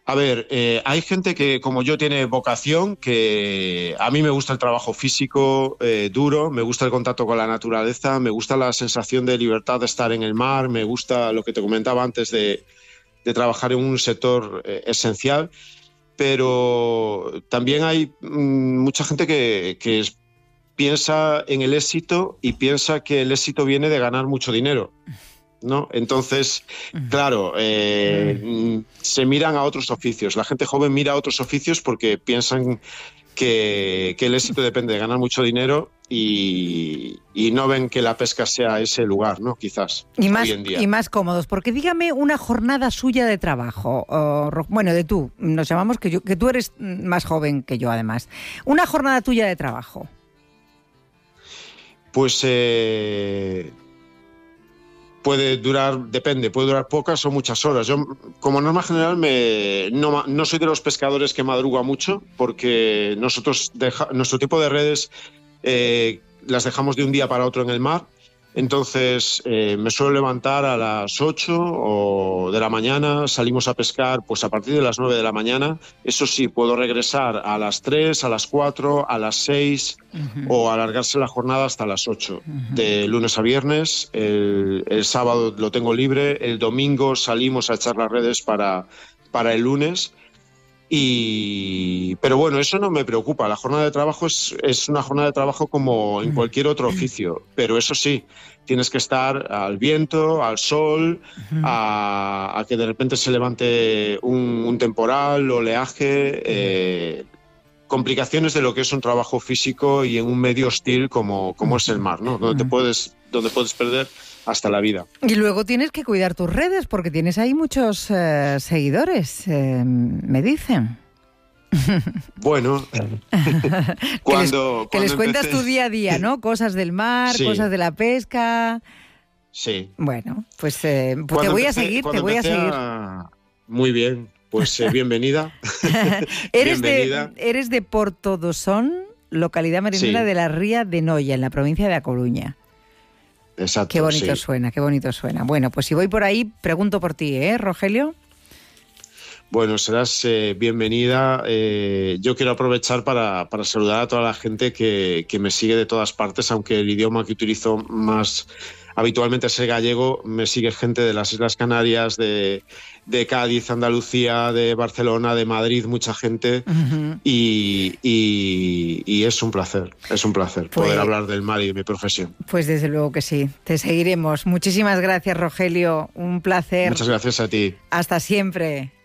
A ver, hay gente que, como yo, tiene vocación, que a mí me gusta el trabajo físico duro, me gusta el contacto con la naturaleza, me gusta la sensación de libertad de estar en el mar, me gusta lo que te comentaba antes de trabajar en un sector esencial, pero también hay mucha gente que piensa en el éxito y piensa que el éxito viene de ganar mucho dinero, ¿no? Entonces, claro, se miran a otros oficios. La gente joven mira a otros oficios porque piensan que el éxito depende de ganar mucho dinero y no ven que la pesca sea ese lugar, ¿no? Quizás, hoy en día. Y más cómodos, porque dígame una jornada suya de trabajo, bueno, de tú, nos llamamos que tú eres más joven que yo además. Una jornada tuya de trabajo. Pues puede durar, depende, puede durar pocas o muchas horas. Yo, como norma general, no soy de los pescadores que madruga mucho, porque nosotros nuestro tipo de redes las dejamos de un día para otro en el mar. Entonces me suelo levantar a las 8 de la mañana, salimos a pescar pues a partir de las 9 de la mañana. Eso sí, puedo regresar a las 3, a las 4, a las 6 o alargarse la jornada hasta las 8, de lunes a viernes. El sábado lo tengo libre, el domingo salimos a echar las redes para el lunes. Pero bueno, eso no me preocupa. La jornada de trabajo es una jornada de trabajo como en cualquier otro oficio, pero eso sí, tienes que estar al viento, al sol, a que de repente se levante un temporal, oleaje, complicaciones de lo que es un trabajo físico y en un medio hostil como es el mar, ¿no? Donde puedes perder hasta la vida. Y luego tienes que cuidar tus redes porque tienes ahí muchos seguidores, me dicen. Bueno, que les cuentas tu día a día, ¿no? Cosas del mar, sí. Cosas de la pesca. Sí. Bueno, pues te voy a seguir. Muy bien, pues bienvenida. Eres de Portodosón, localidad marinera de la Ría de Noia, en la provincia de A Coruña. Exacto. Qué bonito suena, qué bonito suena. Bueno, pues si voy por ahí, pregunto por ti, Rogelio? Bueno, serás bienvenida. Yo quiero aprovechar para saludar a toda la gente que me sigue de todas partes, aunque el idioma que utilizo más habitualmente es el gallego. Me sigue gente de las Islas Canarias, de Cádiz, Andalucía, de Barcelona, de Madrid, mucha gente. Y es un placer poder hablar del mar y de mi profesión. Pues desde luego que sí, te seguiremos. Muchísimas gracias, Rogelio, un placer. Muchas gracias a ti. Hasta siempre.